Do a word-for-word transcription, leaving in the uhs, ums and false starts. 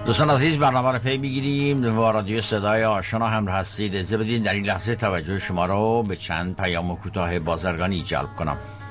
دوستان عزیز، برنامه رو پی میگیریم و رادیو صدای آشنا هم هستید. اجازه بدین در این لحظه توجه شما رو به چند پیام کوتاه بازرگانی جلب کنم.